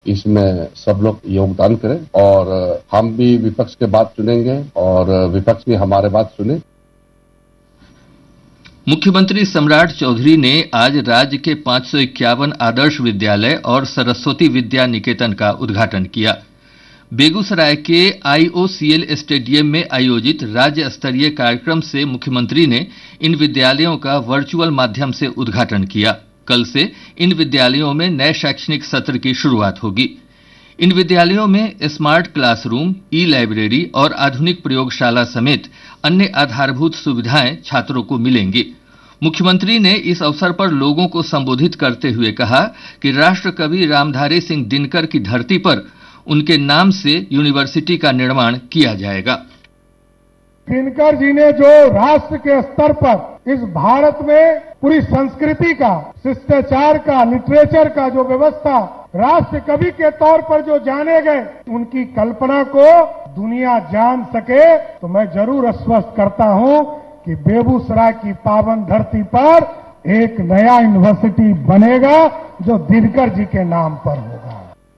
इसमें सब लोग योगदान करें और हम भी विपक्ष के बात सुनेंगे और विपक्ष भी हमारे बात सुने। मुख्यमंत्री सम्राट चौधरी ने आज राज्य के 551 आदर्श विद्यालय और सरस्वती विद्या निकेतन का उद्घाटन किया। बेगूसराय के IOCL स्टेडियम में आयोजित राज्य स्तरीय कार्यक्रम से मुख्यमंत्री ने इन विद्यालयों का वर्चुअल माध्यम से उद्घाटन किया। कल से इन विद्यालयों में नए शैक्षणिक सत्र की शुरुआत होगी। इन विद्यालयों में स्मार्ट क्लासरूम, ई-लाइब्रेरी और आधुनिक प्रयोगशाला समेत अन्य आधारभूत सुविधाएं छात्रों को मिलेंगी। मुख्यमंत्री ने इस अवसर पर लोगों को संबोधित करते हुए कहा कि राष्ट्र कवि रामधारी सिंह दिनकर की धरती पर उनके नाम से यूनिवर्सिटी का निर्माण किया जाएगा। दिनकर जी ने जो राष्ट्र के स्तर पर इस भारत में पूरी संस्कृति का, शिष्टाचार का, लिटरेचर का जो व्यवस्था राष्ट्र कवि के तौर पर जो जाने गए, उनकी कल्पना को दुनिया जान सके तो मैं जरूर आश्वस्त करता हूं कि बेगूसराय की पावन धरती पर एक नया यूनिवर्सिटी बनेगा जो दिनकर जी के नाम पर होगा।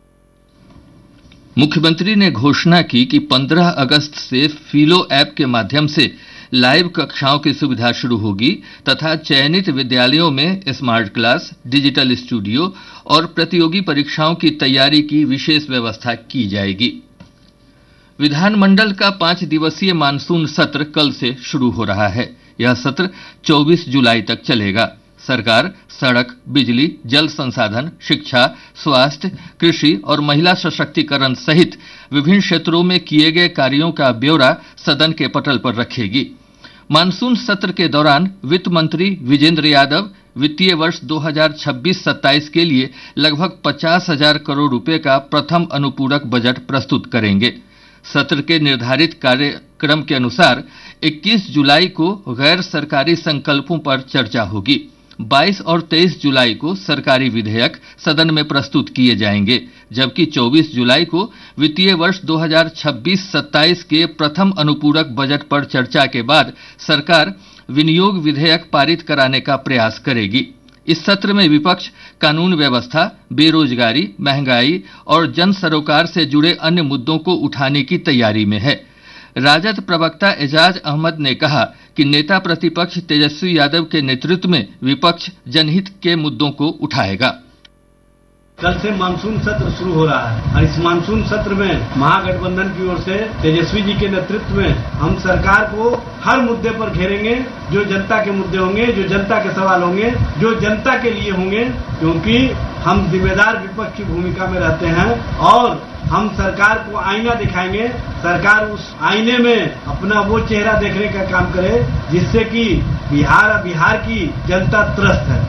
मुख्यमंत्री ने घोषणा की कि 15 अगस्त से फिलो ऐप के माध्यम से लाइव कक्षाओं की सुविधा शुरू होगी तथा चयनित विद्यालयों में स्मार्ट क्लास, डिजिटल स्टूडियो और प्रतियोगी परीक्षाओं की तैयारी की विशेष व्यवस्था की जाएगी। विधानमंडल का 5 दिवसीय मानसून सत्र कल से शुरू हो रहा है। यह सत्र 24 जुलाई तक चलेगा। सरकार सड़क, बिजली, जल संसाधन, शिक्षा, स्वास्थ्य, कृषि और महिला सशक्तिकरण सहित विभिन्न क्षेत्रों में किए गए कार्यों का ब्यौरा सदन के पटल पर रखेगी। मानसून सत्र के दौरान वित्त मंत्री विजेंद्र यादव वित्तीय वर्ष 2026-27 के लिए लगभग 50,000 करोड़ रुपए का प्रथम अनुपूरक बजट प्रस्तुत करेंगे। सत्र के निर्धारित कार्यक्रम के अनुसार 21 जुलाई को गैर सरकारी संकल्पों पर चर्चा होगी। 22 और 23 जुलाई को सरकारी विधेयक सदन में प्रस्तुत किए जाएंगे, जबकि 24 जुलाई को वित्तीय वर्ष 2026-27 के प्रथम अनुपूरक बजट पर चर्चा के बाद सरकार विनियोग विधेयक पारित कराने का प्रयास करेगी। इस सत्र में विपक्ष कानून व्यवस्था, बेरोजगारी, महंगाई और जन सरोकार से जुड़े अन्य मुद्दों को उठाने की तैयारी में है। राजद प्रवक्ता एजाज अहमद ने कहा कि नेता प्रतिपक्ष तेजस्वी यादव के नेतृत्व में विपक्ष जनहित के मुद्दों को उठाएगा। कल से मानसून सत्र शुरू हो रहा है और इस मानसून सत्र में महागठबंधन की ओर से तेजस्वी जी के नेतृत्व में हम सरकार को हर मुद्दे पर घेरेंगे, जो जनता के मुद्दे होंगे, जो जनता के सवाल होंगे, जो जनता के लिए होंगे, क्योंकि हम जिम्मेदार विपक्ष की भूमिका में रहते हैं और हम सरकार को आईना दिखाएंगे। सरकार उस आईने में अपना वो चेहरा देखने का काम करे जिससे कि बिहार की जनता त्रस्त है।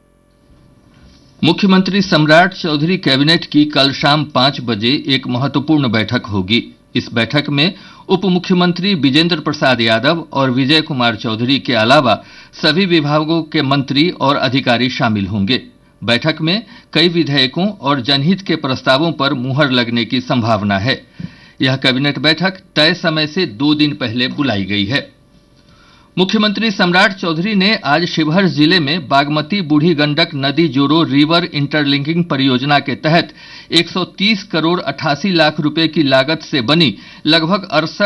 मुख्यमंत्री सम्राट चौधरी कैबिनेट की कल शाम 5 बजे एक महत्वपूर्ण बैठक होगी। इस बैठक में उप मुख्यमंत्री विजेंद्र प्रसाद यादव और विजय कुमार चौधरी के अलावा सभी विभागों के मंत्री और अधिकारी शामिल होंगे। बैठक में कई विधेयकों और जनहित के प्रस्तावों पर मुहर लगने की संभावना है। यह कैबिनेट बैठक तय समय से 2 दिन पहले बुलाई गई है। मुख्यमंत्री सम्राट चौधरी ने आज शिवहर जिले में बागमती बूढ़ी गंडक नदी जोड़ो रिवर इंटरलिंकिंग परियोजना के तहत 130 करोड़ 88 लाख रुपए की लागत से बनी लगभग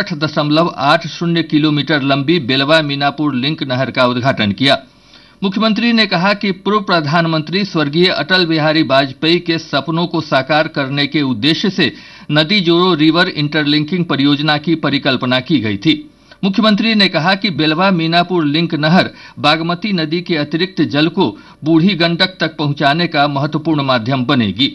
68.80 किलोमीटर लंबी बेलवा मीनापुर लिंक नहर का उद्घाटन किया। मुख्यमंत्री ने कहा कि पूर्व प्रधानमंत्री स्वर्गीय अटल बिहारी वाजपेयी के सपनों को साकार करने के उद्देश्य से नदी जोड़ो रिवर इंटरलिंकिंग परियोजना की परिकल्पना की गई थी। मुख्यमंत्री ने कहा कि बेलवा मीनापुर लिंक नहर बागमती नदी के अतिरिक्त जल को बूढ़ी गंडक तक पहुंचाने का महत्वपूर्ण माध्यम बनेगी।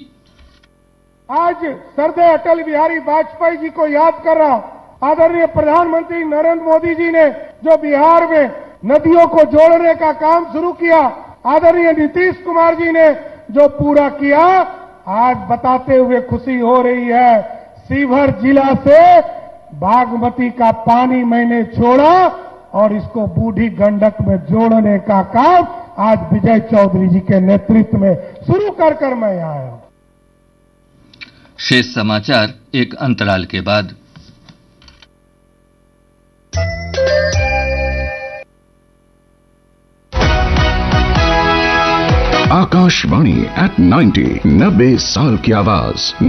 आज सरदार अटल बिहारी वाजपेयी जी को याद कर रहा आदरणीय प्रधानमंत्री नरेंद्र मोदी जी ने जो बिहार में नदियों को जोड़ने का काम शुरू किया, आदरणीय नीतीश कुमार जी ने जो पूरा किया, आज बताते हुए खुशी हो रही है। शिवहर जिला से बागमती का पानी मैंने छोड़ा और इसको बूढ़ी गंडक में जोड़ने का काम आज विजय चौधरी जी के नेतृत्व में शुरू कर मैं आया हूं। शेष समाचार एक अंतराल के बाद। आकाशवाणी at 90 90 साल की आवाज।